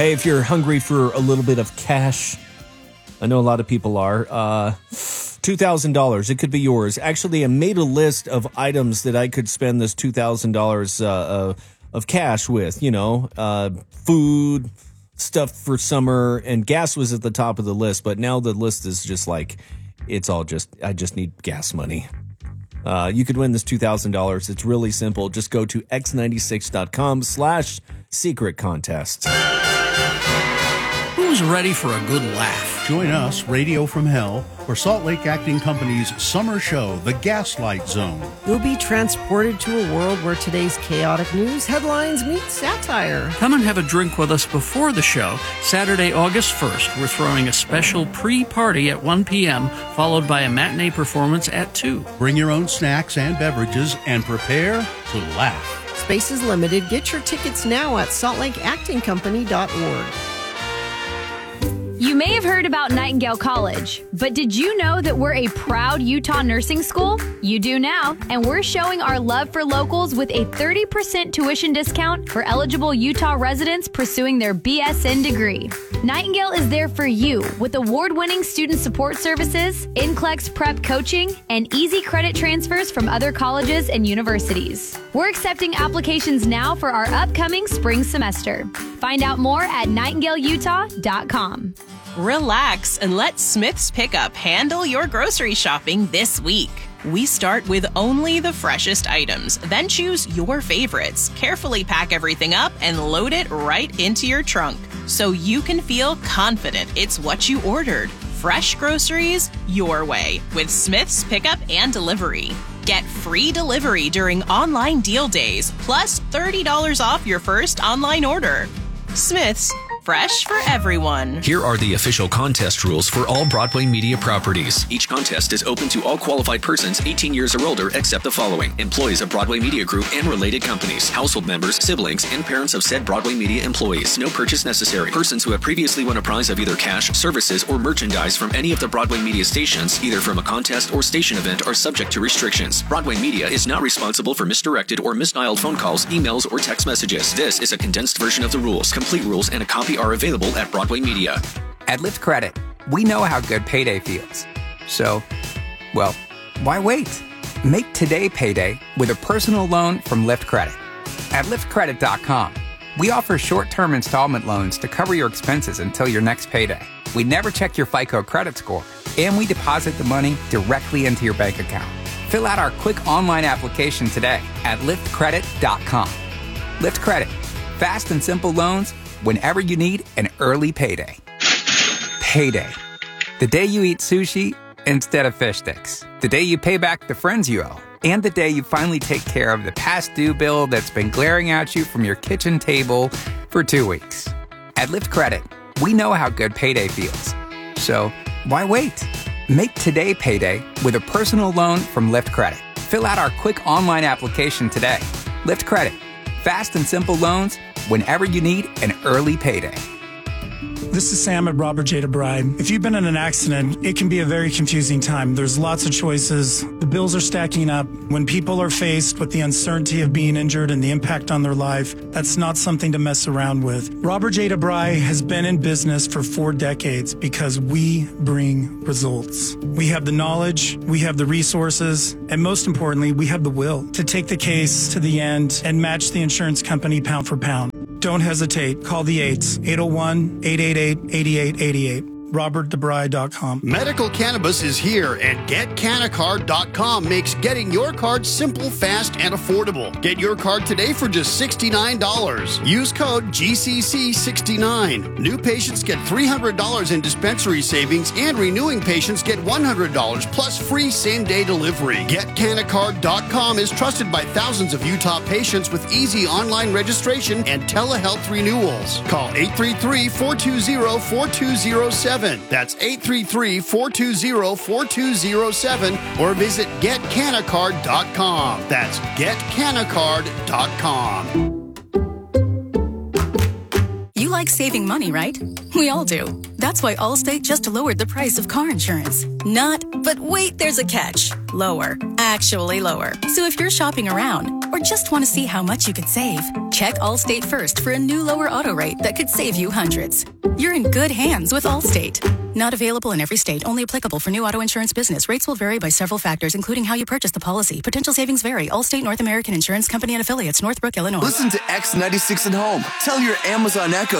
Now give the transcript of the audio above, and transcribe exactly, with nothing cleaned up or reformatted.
Hey, if you're hungry for a little bit of cash, I know a lot of people are, uh, two thousand dollars, it could be yours. Actually, I made a list of items that I could spend this two thousand dollars uh, uh, of cash with, you know, uh, food, stuff for summer, and gas was at the top of the list, but now the list is just like, it's all just, I just need gas money. Uh, you could win this two thousand dollars. It's really simple. Just go to x ninety-six dot com slash secret contest. Who's ready for a good laugh? Join us, Radio from Hell, for Salt Lake Acting Company's summer show, The Gaslight Zone. You'll be transported to a world where today's chaotic news headlines meet satire. Come and have a drink with us before the show. Saturday, August first, we're throwing a special pre-party at one p.m., followed by a matinee performance at two. Bring your own snacks and beverages and prepare to laugh. Space is limited. Get your tickets now at salt lake acting company dot org. You may have heard about Nightingale College, but did you know that we're a proud Utah nursing school? You do now, and we're showing our love for locals with a thirty percent tuition discount for eligible Utah residents pursuing their B S N degree. Nightingale is there for you with award-winning student support services, N C L E X prep coaching, and easy credit transfers from other colleges and universities. We're accepting applications now for our upcoming spring semester. Find out more at nightingale utah dot com. Relax and let Smith's Pickup handle your grocery shopping this week. We start with only the freshest items, then choose your favorites, carefully pack everything up, and load it right into your trunk so you can feel confident it's what you ordered. Fresh groceries your way with Smith's Pickup and Delivery. Get free delivery during online deal days, plus thirty dollars off your first online order. Smith's, fresh for everyone. Here are the official contest rules for all Broadway Media properties. Each contest is open to all qualified persons eighteen years or older except the following: employees of Broadway Media Group and related companies, household members, siblings, and parents of said Broadway Media employees. No purchase necessary. Persons who have previously won a prize of either cash, services, or merchandise from any of the Broadway Media stations, either from a contest or station event, are subject to restrictions. Broadway Media is not responsible for misdirected or misdialed phone calls, emails, or text messages. This is a condensed version of the rules. Complete rules and a copy are available at Broadway Media. At Lyft Credit, we know how good payday feels. So, well, why wait? Make today payday with a personal loan from Lyft Credit. At lyft credit dot com, we offer short-term installment loans to cover your expenses until your next payday. We never check your FICO credit score, and we deposit the money directly into your bank account. Fill out our quick online application today at lyft credit dot com. Lyft Credit, fast and simple loans whenever you need an early payday. Payday. The day you eat sushi instead of fish sticks. The day you pay back the friends you owe. And the day you finally take care of the past due bill that's been glaring at you from your kitchen table for two weeks. At Lyft Credit, we know how good payday feels. So, why wait? Make today payday with a personal loan from Lyft Credit. Fill out our quick online application today. Lyft Credit. Fast and simple loans whenever you need an early payday. This is Sam at Robert J. DeBride. If you've been in an accident, it can be a very confusing time. There's lots of choices. The bills are stacking up. When people are faced with the uncertainty of being injured and the impact on their life, that's not something to mess around with. Robert J. DeBride has been in business for four decades because we bring results. We have the knowledge, we have the resources, and most importantly, we have the will to take the case to the end and match the insurance company pound for pound. Don't hesitate. Call the eights, eight oh one, eight eight eight, eight eight eight eight. robert debride dot com. Medical cannabis is here, and get canacard dot com makes getting your card simple, fast, and affordable. Get your card today for just sixty-nine dollars. Use code G C C sixty-nine. New patients get three hundred dollars in dispensary savings, and renewing patients get one hundred dollars plus free same-day delivery. get canacard dot com is trusted by thousands of Utah patients with easy online registration and telehealth renewals. Call eight three three, four two zero, four two zero seven. That's eight three three, four two zero, four two zero seven or visit get canacard dot com. That's get canacard dot com. You like saving money, right? We all do. That's why Allstate just lowered the price of car insurance. Not, but wait, there's a catch. Lower. Actually lower. So if you're shopping around or just want to see how much you could save, check Check Allstate first for a new lower auto rate that could save you hundreds. You're in good hands with Allstate. Not available in every state. Only applicable for new auto insurance business. Rates will vary by several factors, including how you purchase the policy. Potential savings vary. Allstate North American Insurance Company and affiliates. Northbrook, Illinois. Listen to X ninety-six at home. Tell your Amazon Echo